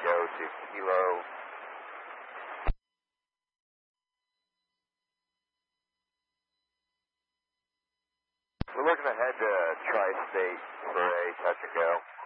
go to Kilo. We're looking ahead to Tri-State for a touch and go.